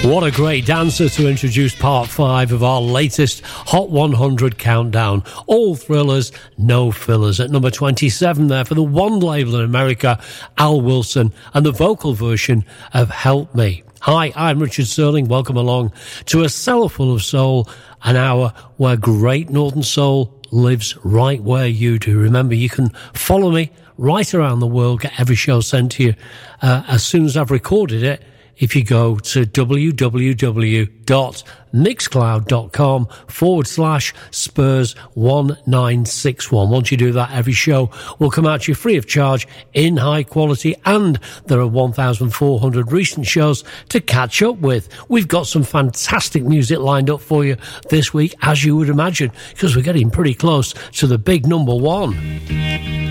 What a great dancer to introduce part 5 of our latest Hot 100 countdown. All thrillers, no fillers. At number 27 there for the one label in America, Al Wilson, and the vocal version of Help Me. Hi, I'm Richard Sterling. Welcome along to a cellar full of soul, an hour where great Northern soul lives right where you do. Remember, you can follow me right around the world, get every show sent to you as soon as I've recorded it. If you go to www.mixcloud.com/Spurs1961. Once you do that, every show will come out to you free of charge in high quality, and there are 1,400 recent shows to catch up with. We've got some fantastic music lined up for you this week, as you would imagine, because we're getting pretty close to the big number one.